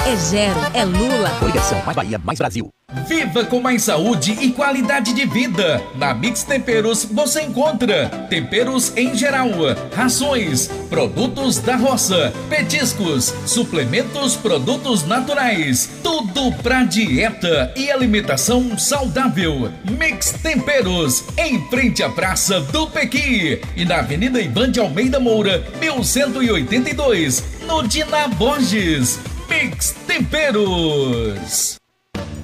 É Gero, é Lula. Coligação Mais Bahia, Mais Brasil. Viva com mais saúde e qualidade de vida. Na Mix Temperos você encontra temperos em geral, rações, produtos da roça, petiscos, suplementos, produtos naturais. Tudo pra dieta e alimentação saudável. Mix Temperos, em frente à Praça do Pequi e na Avenida Ivan de Almeida Moura, 1182, no Dina Borges. Mix Temperos.